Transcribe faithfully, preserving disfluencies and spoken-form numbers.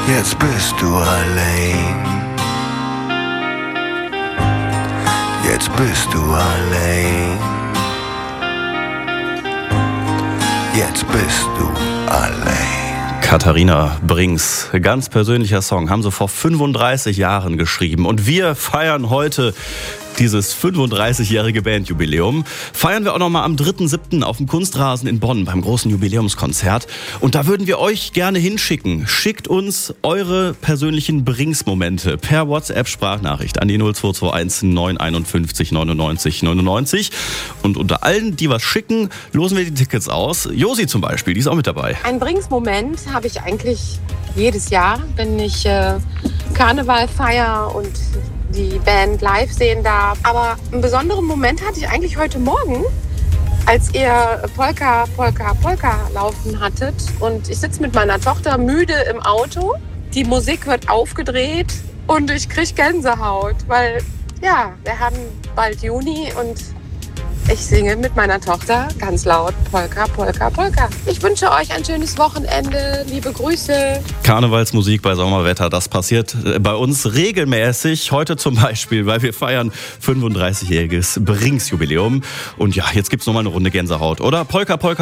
Jetzt bist du allein. Jetzt bist du allein. Jetzt bist du allein. Katharina Brings, ganz persönlicher Song, haben sie vor fünfunddreißig Jahren geschrieben. Und wir feiern heute dieses fünfunddreißigjährige Bandjubiläum. Feiern wir auch noch mal am dritten siebten auf dem Kunstrasen in Bonn beim großen Jubiläumskonzert. Und da würden wir euch gerne hinschicken. Schickt uns eure persönlichen Brings-Momente per WhatsApp-Sprachnachricht an die null zwei zwei eins neun fünf eins neunundneunzig neunundneunzig. Und unter allen, die was schicken, losen wir die Tickets aus. Josi zum Beispiel, die ist auch mit dabei. Ein Brings-Moment habe ich eigentlich jedes Jahr, wenn ich äh, Karneval feiere und die Band live sehen darf. Aber einen besonderen Moment hatte ich eigentlich heute Morgen, als ihr Polka, Polka, Polka laufen hattet. Und ich sitze mit meiner Tochter müde im Auto. Die Musik wird aufgedreht und ich kriege Gänsehaut, weil ja, wir haben bald Juni und ich singe mit meiner Tochter ganz laut Polka, Polka, Polka. Ich wünsche euch ein schönes Wochenende. Liebe Grüße. Karnevalsmusik bei Sommerwetter, das passiert bei uns regelmäßig. Heute zum Beispiel, weil wir feiern fünfunddreißigjähriges Brings-Jubiläum. Und ja, jetzt gibt's nochmal eine Runde Gänsehaut, oder? Polka, Polka.